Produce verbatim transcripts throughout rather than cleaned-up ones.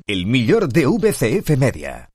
El millor de V C F Media.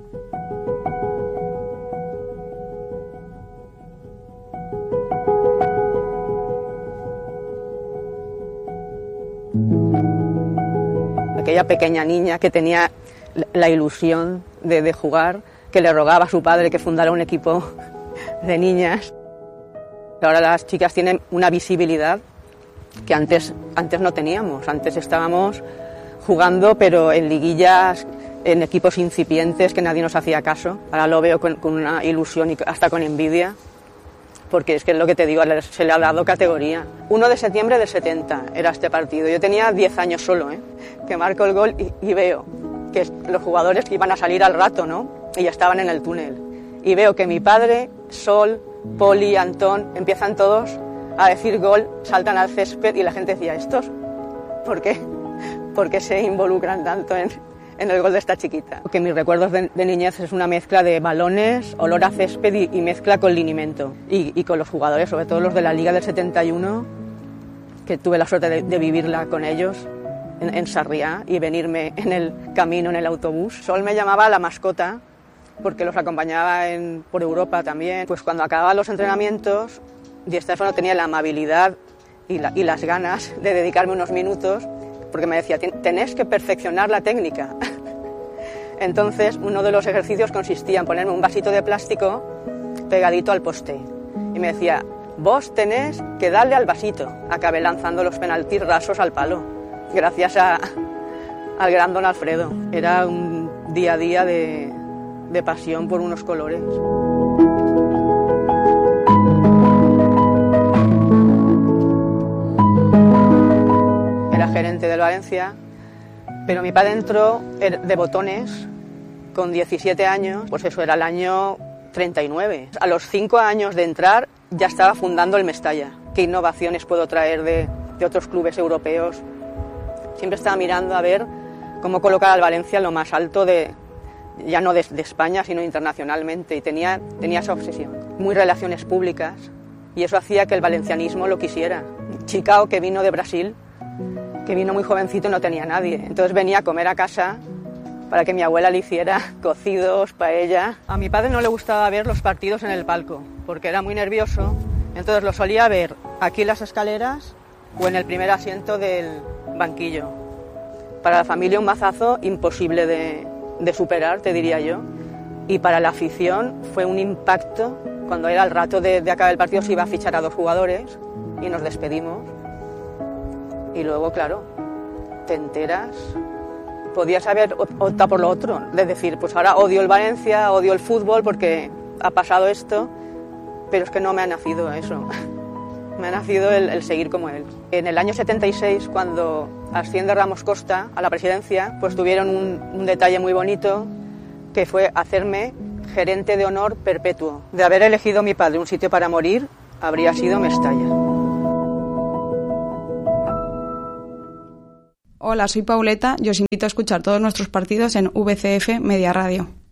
Aquella pequeña niña que tenía la ilusión de, de jugar, que le rogaba a su padre que fundara un equipo de niñas. Ahora las chicas tienen una visibilidad que antes, antes no teníamos. Antes estábamos jugando, pero en liguillas, en equipos incipientes que nadie nos hacía caso. Ahora lo veo con, con una ilusión y hasta con envidia, porque es que es lo que te digo, se le ha dado categoría. uno de septiembre del setenta era este partido. Yo tenía diez años solo, ¿eh? Que marco el gol y, y veo que los jugadores que iban a salir al rato, ¿no? Y ya estaban en el túnel. Y veo que mi padre, Sol, Poli, Antón, empiezan todos a decir gol, saltan al césped y la gente decía, ¿estos por qué? ¿Por qué se involucran tanto en, en el gol de esta chiquita? Que mis recuerdos de, de niñez es una mezcla de balones, olor a césped y, y mezcla con linimento. Y, y con los jugadores, sobre todo los de la Liga del setenta y uno, que tuve la suerte de, de vivirla con ellos en, en Sarriá y venirme en el camino, en el autobús. Sol me llamaba la mascota, porque los acompañaba en, por Europa también. Pues cuando acababan los entrenamientos, Di Stéfano tenía la amabilidad y, la, y las ganas de dedicarme unos minutos, porque me decía, tenés que perfeccionar la técnica. Entonces, uno de los ejercicios consistía en ponerme un vasito de plástico pegadito al poste. Y me decía, vos tenés que darle al vasito. Acabé lanzando los penaltis rasos al palo, gracias a, al gran don Alfredo. Era un día a día de, de pasión por unos colores. Era gerente del Valencia, pero mi padre entró de botones con diecisiete años, pues eso era el año treinta y nueve. A los cinco años de entrar ya estaba fundando el Mestalla. ¿Qué innovaciones puedo traer de, de otros clubes europeos? Siempre estaba mirando a ver cómo colocar al Valencia en lo más alto de, ya no de, de España, sino internacionalmente, y tenía, tenía esa obsesión. Muy relaciones públicas, y eso hacía que el valencianismo lo quisiera. Chicao, que vino de Brasil, que vino muy jovencito y no tenía nadie. Entonces venía a comer a casa para que mi abuela le hiciera cocidos, paella. A mi padre no le gustaba ver los partidos en el palco, porque era muy nervioso. Entonces lo solía ver aquí en las escaleras o en el primer asiento del banquillo. Para la familia un mazazo imposible de, de superar, te diría yo. Y para la afición fue un impacto. Cuando era el rato de, de acabar el partido se iba a fichar a dos jugadores y nos despedimos. Y luego, claro, te enteras, podías haber optado por lo otro, de decir, pues ahora odio el Valencia, odio el fútbol porque ha pasado esto, pero es que no me ha nacido eso, me ha nacido el, el seguir como él. En el año setenta y seis, cuando asciende Ramos Costa a la presidencia, pues tuvieron un, un detalle muy bonito, que fue hacerme gerente de honor perpetuo. De haber elegido mi padre un sitio para morir, habría sido Mestalla. Hola, soy Pauleta y os invito a escuchar todos nuestros partidos en V C F Media Radio.